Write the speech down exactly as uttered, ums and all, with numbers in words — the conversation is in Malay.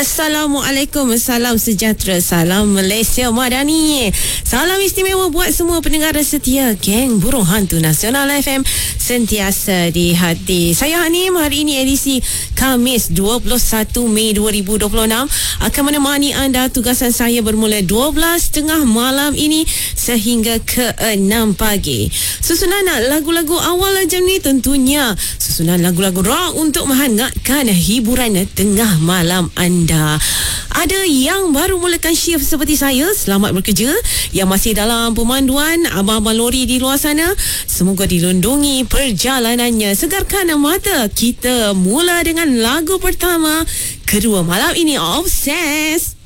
Assalamualaikum, salam sejahtera, salam Malaysia Madani. Salam istimewa buat semua pendengar setia Geng Burung Hantu Nasional F M sentiasa di hati. Saya Hanim, hari ini edisi Khamis dua puluh satu Mei dua ribu dua puluh enam akan menemani anda. Tugasan saya bermula dua belas tiga puluh malam ini sehingga ke enam pagi. Susunan lagu-lagu awal jam ni tentunya susunan lagu-lagu rock untuk menghangatkan hiburan tengah malam anda. Ada yang baru mulakan shift seperti saya, selamat bekerja. Yang masih dalam pemanduan, abang-abang lori di luar sana, semoga dilindungi perjalanannya. Segarkan mata. Kita mula dengan lagu pertama kedua malam ini, Obsessed.